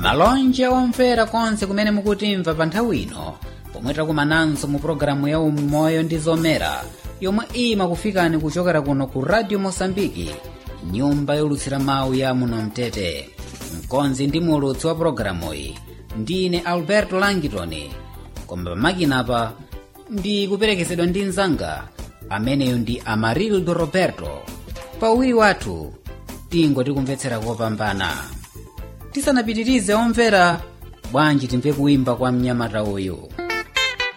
malonje omvera konse kumene mukutimva pa nthawi ino pomwe takumananso mu pologalamu ya umoyo ndi zomera yomwe imakufikani kuchokera kuno ku Radio Mosambiki, nyumba yolutsira mawu ya muno Mtete. Mkonzi ndi mulutsi wa pologalamu iyi ndine Alberto Langitoni, koma pamakinapa ndi kuperekezedwa ndi mnzanga ameneyo ndi Amarildo Roberto. Pauwiri wathu tingoti kumvetsera kopambana. Tisanapitirize omvera, bwanji timve kuimba kwa mnyamata uyu.